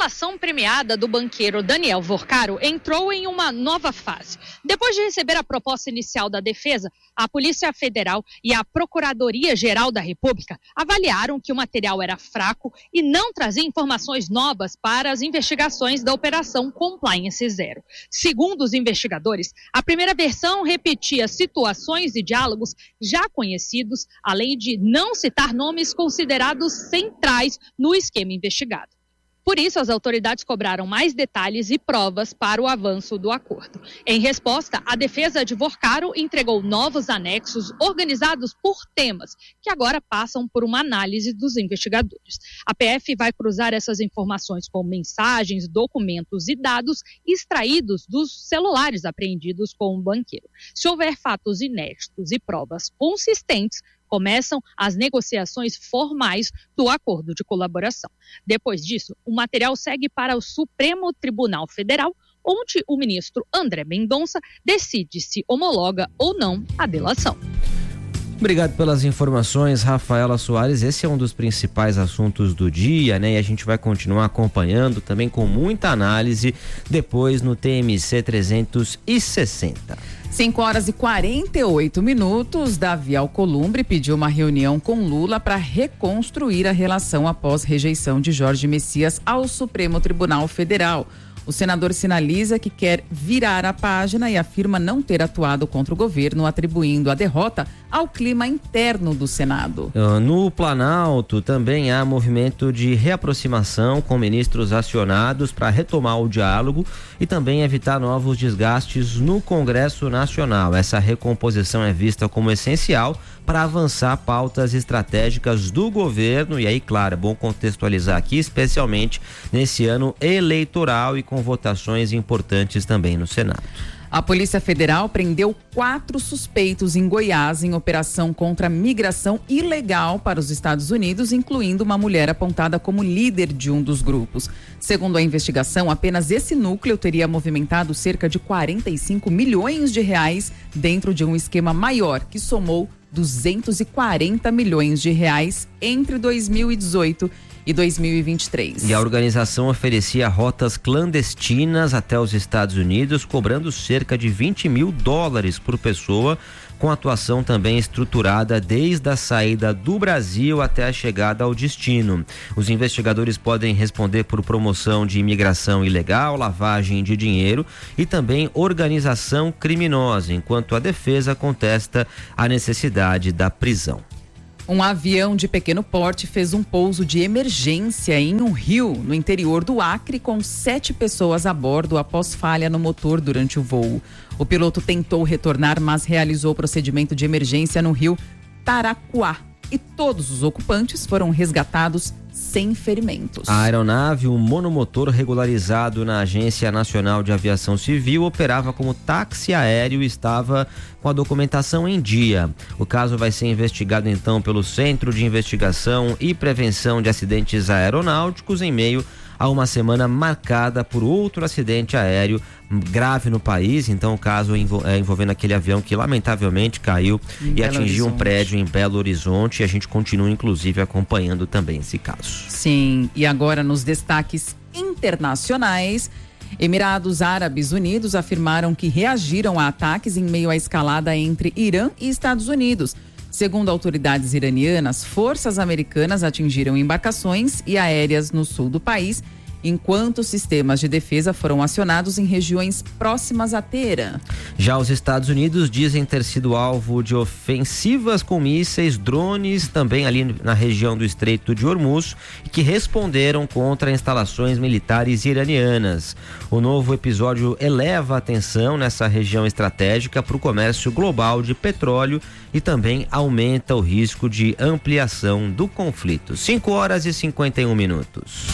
delação premiada do banqueiro Daniel Vorcaro entrou em uma nova fase. Depois de receber a proposta inicial da defesa, a Polícia Federal e a Procuradoria-Geral da República avaliaram que o material era fraco e não trazia informações novas para as investigações da Operação Compliance Zero. Segundo os investigadores, a primeira versão repetia situações e diálogos já conhecidos, além de não citar nomes considerados centrais no esquema investigado. Por isso, as autoridades cobraram mais detalhes e provas para o avanço do acordo. Em resposta, a defesa de Vorcaro entregou novos anexos organizados por temas, que agora passam por uma análise dos investigadores. A P F vai cruzar essas informações com mensagens, documentos e dados extraídos dos celulares apreendidos com o banqueiro. Se houver fatos inéditos e provas consistentes, começam as negociações formais do acordo de colaboração. Depois disso, o material segue para o Supremo Tribunal Federal, onde o ministro André Mendonça decide se homologa ou não a delação. Obrigado pelas informações, Rafaela Soares. Esse é um dos principais assuntos do dia, né? E a gente vai continuar acompanhando também com muita análise depois no T M C trezentos e sessenta. cinco horas e quarenta e oito minutos, Davi Alcolumbre pediu uma reunião com Lula para reconstruir a relação após rejeição de Jorge Messias ao Supremo Tribunal Federal. O senador sinaliza que quer virar a página e afirma não ter atuado contra o governo, atribuindo a derrota ao clima interno do Senado. No Planalto também há movimento de reaproximação com ministros acionados para retomar o diálogo e também evitar novos desgastes no Congresso Nacional. Essa recomposição é vista como essencial para avançar pautas estratégicas do governo e aí, claro, é bom contextualizar aqui, especialmente nesse ano eleitoral e com votações importantes também no Senado. A Polícia Federal prendeu quatro suspeitos em Goiás em operação contra migração ilegal para os Estados Unidos, incluindo uma mulher apontada como líder de um dos grupos. Segundo a investigação, apenas esse núcleo teria movimentado cerca de quarenta e cinco milhões de reais dentro de um esquema maior que somou duzentos e quarenta milhões de reais entre dois mil e dezoito e dois mil e vinte e três. E a organização oferecia rotas clandestinas até os Estados Unidos, cobrando cerca de vinte mil dólares por pessoa, com atuação também estruturada desde a saída do Brasil até a chegada ao destino. Os investigadores podem responder por promoção de imigração ilegal, lavagem de dinheiro e também organização criminosa, enquanto a defesa contesta a necessidade da prisão. Um avião de pequeno porte fez um pouso de emergência em um rio no interior do Acre com sete pessoas a bordo após falha no motor durante o voo. O piloto tentou retornar, mas realizou o procedimento de emergência no rio Taracuá e todos os ocupantes foram resgatados sem ferimentos. A aeronave, um monomotor regularizado na Agência Nacional de Aviação Civil, operava como táxi aéreo e estava com a documentação em dia. O caso vai ser investigado então pelo Centro de Investigação e Prevenção de Acidentes Aeronáuticos em meio a uma semana marcada por outro acidente aéreo grave no país. Então o caso envolvendo aquele avião que lamentavelmente caiu em e Belo atingiu Horizonte. Um prédio em Belo Horizonte, e a gente continua inclusive acompanhando também esse caso. Sim, e agora nos destaques internacionais, Emirados Árabes Unidos afirmaram que reagiram a ataques em meio à escalada entre Irã e Estados Unidos. Segundo autoridades iranianas, forças americanas atingiram embarcações e aéreas no sul do país, enquanto sistemas de defesa foram acionados em regiões próximas a Teherã. Já os Estados Unidos dizem ter sido alvo de ofensivas com mísseis, drones, também ali na região do Estreito de Hormuz, que responderam contra instalações militares iranianas. O novo episódio eleva a atenção nessa região estratégica para o comércio global de petróleo e também aumenta o risco de ampliação do conflito. cinco horas e cinquenta e um minutos.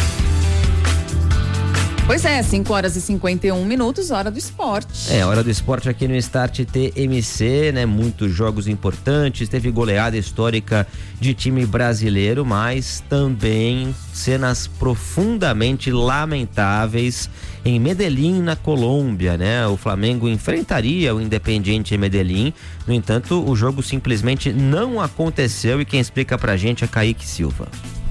Pois é, cinco horas e cinquenta e um minutos, hora do esporte. É, hora do esporte aqui no Start T M C, né? Muitos jogos importantes, teve goleada histórica de time brasileiro, mas também cenas profundamente lamentáveis em Medellín, na Colômbia, né? O Flamengo enfrentaria o Independiente Medellín, no entanto, o jogo simplesmente não aconteceu e quem explica pra gente é Kaique Silva.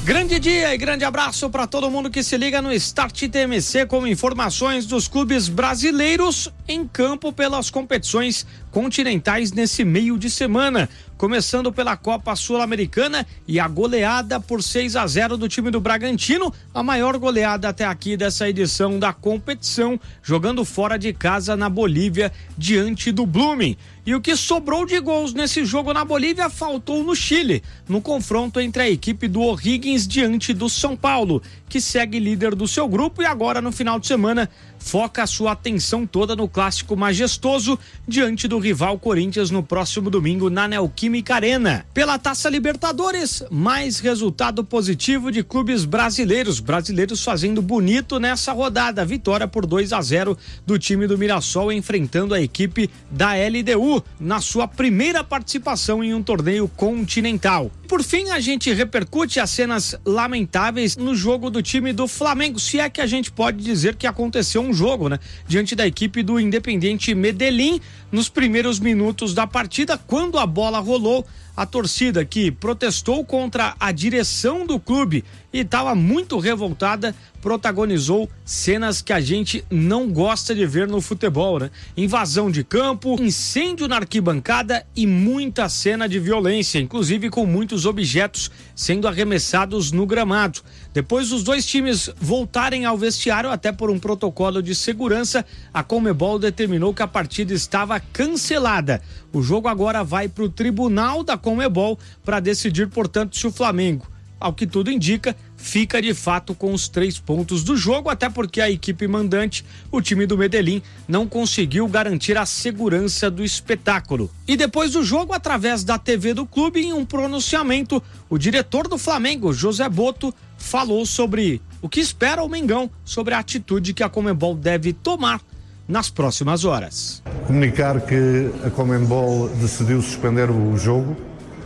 Grande dia e grande abraço para todo mundo que se liga no Start T M C com informações dos clubes brasileiros em campo pelas competições continentais nesse meio de semana. Começando pela Copa Sul-Americana e a goleada por seis a zero do time do Bragantino, a maior goleada até aqui dessa edição da competição, jogando fora de casa na Bolívia diante do Blooming. E o que sobrou de gols nesse jogo na Bolívia faltou no Chile, no confronto entre a equipe do O'Higgins diante do São Paulo, que segue líder do seu grupo e agora no final de semana foca a sua atenção toda no clássico majestoso diante do rival Corinthians no próximo domingo na Neoquímica Arena. Pela Taça Libertadores, mais resultado positivo de clubes brasileiros, brasileiros fazendo bonito nessa rodada, vitória por dois a zero do time do Mirassol enfrentando a equipe da L D U na sua primeira participação em um torneio continental. Por fim, a gente repercute as cenas lamentáveis no jogo do time do Flamengo, se é que a gente pode dizer que aconteceu um jogo, né? Diante da equipe do Independiente Medellín, nos primeiros minutos da partida, quando a bola rolou, a torcida que protestou contra a direção do clube e estava muito revoltada, protagonizou cenas que a gente não gosta de ver no futebol, né? Invasão de campo, incêndio na arquibancada e muita cena de violência, inclusive com muitos objetos sendo arremessados no gramado. Depois dos dois times voltarem ao vestiário, até por um protocolo de segurança, a Conmebol determinou que a partida estava cancelada. O jogo agora vai para o tribunal da Conmebol para decidir, portanto, se o Flamengo, ao que tudo indica, fica de fato com os três pontos do jogo, até porque a equipe mandante, o time do Medellín, não conseguiu garantir a segurança do espetáculo. E depois do jogo, através da T V do clube, em um pronunciamento, o diretor do Flamengo, José Botto, falou sobre o que espera o Mengão sobre a atitude que a Conmebol deve tomar nas próximas horas. Comunicar que a Conmebol decidiu suspender o jogo.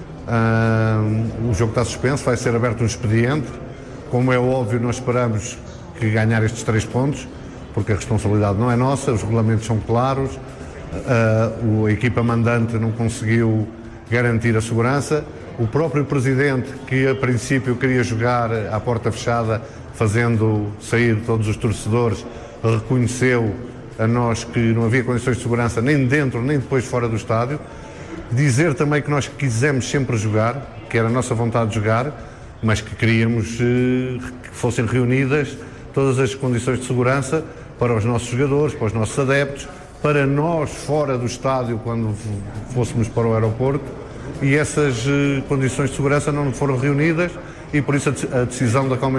Uh, o jogo está suspenso, vai ser aberto um expediente. Como é óbvio, nós esperamos que ganhar estes três pontos, porque a responsabilidade não é nossa, os regulamentos são claros, uh, a equipa mandante não conseguiu garantir a segurança. O próprio presidente, que a princípio queria jogar à porta fechada, fazendo sair todos os torcedores, reconheceu a nós que não havia condições de segurança nem dentro nem depois fora do estádio. Dizer também que nós quisemos sempre jogar, que era a nossa vontade de jogar, mas que queríamos eh, que fossem reunidas todas as condições de segurança para os nossos jogadores, para os nossos adeptos, para nós fora do estádio quando fôssemos para o aeroporto, e essas eh, condições de segurança não foram reunidas e por isso a, a decisão da Conmebol